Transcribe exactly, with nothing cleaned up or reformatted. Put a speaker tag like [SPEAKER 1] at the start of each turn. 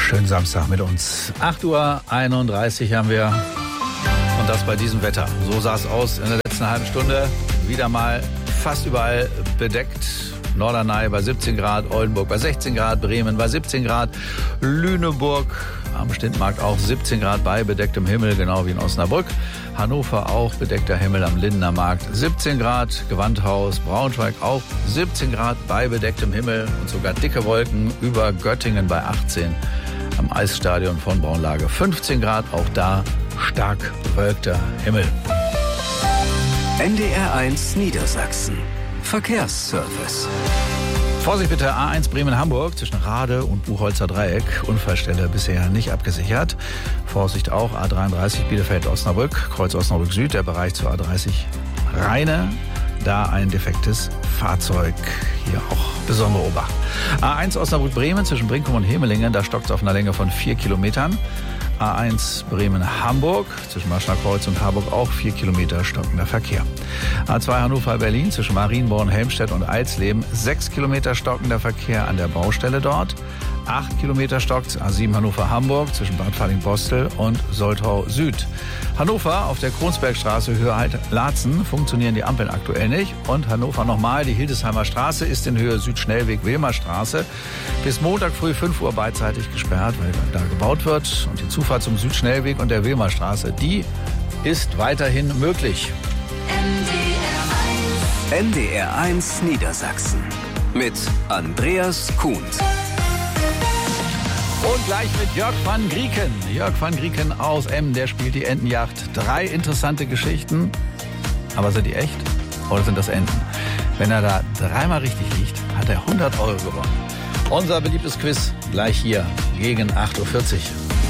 [SPEAKER 1] Schönen Samstag mit uns. acht Uhr einunddreißig haben wir. Und das bei diesem Wetter. So sah es aus in der letzten halben Stunde. Wieder mal fast überall bedeckt. Norderney bei siebzehn Grad, Oldenburg bei sechzehn Grad, Bremen bei siebzehn Grad, Lüneburg am Stintmarkt auch siebzehn Grad bei bedecktem Himmel, genau wie in Osnabrück. Hannover auch bedeckter Himmel am Lindener Markt siebzehn Grad, Gewandhaus, Braunschweig auch siebzehn Grad bei bedecktem Himmel und sogar dicke Wolken über Göttingen bei achtzehn. Am Eisstadion von Braunlage fünfzehn Grad, auch da stark bewölkter Himmel.
[SPEAKER 2] N D R eins Niedersachsen. Verkehrsservice.
[SPEAKER 1] Vorsicht bitte, A eins Bremen-Hamburg zwischen Rade und Buchholzer Dreieck. Unfallstelle bisher nicht abgesichert. Vorsicht auch, A dreiunddreißig Bielefeld-Osnabrück, Kreuz Osnabrück Süd, der Bereich zur A dreißig Rheine. Da ein defektes Fahrzeug. Hier auch besondere Obacht. A eins Osnabrück-Bremen zwischen Brinkum und Hemelingen, da stockt es auf einer Länge von vier Kilometern. A eins Bremen-Hamburg, zwischen Maschnerkreuz und Harburg auch vier Kilometer stockender Verkehr. A zwei Hannover-Berlin, zwischen Marienborn, Helmstedt und Eilsleben, sechs Kilometer stockender Verkehr an der Baustelle dort. acht Kilometer stockt A sieben Hannover-Hamburg, zwischen Bad Falling-Bostel und Soltau Süd. Hannover auf der Kronsbergstraße, Höhe Laatzen, funktionieren die Ampeln aktuell nicht. Und Hannover nochmal, die Hildesheimer Straße ist in Höhe Südschnellweg Wilmerstraße bis Montag früh fünf Uhr beidseitig gesperrt, weil da gebaut wird. Und die Zufahrt zum Südschnellweg und der Wilmerstraße, die ist weiterhin möglich.
[SPEAKER 2] N D R eins Niedersachsen mit Andreas Kuhn.
[SPEAKER 1] Und gleich mit Jörg van Grieken. Jörg van Grieken aus Emmen, der spielt die Entenjagd. Drei interessante Geschichten. Aber sind die echt? Oder sind das Enten? Wenn er da dreimal richtig liegt, hat er hundert Euro gewonnen. Unser beliebtes Quiz gleich hier gegen acht Uhr vierzig.